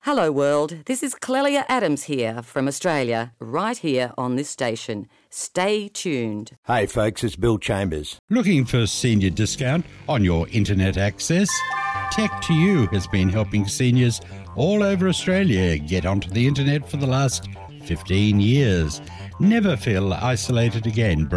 Hello world, this is Clelia Adams here from Australia, right here on this station. Stay tuned. Hey folks, it's Bill Chambers. Looking for a senior discount on your internet access? Tech2U has been helping seniors all over Australia get onto the internet for the last 15 years. Never feel isolated again.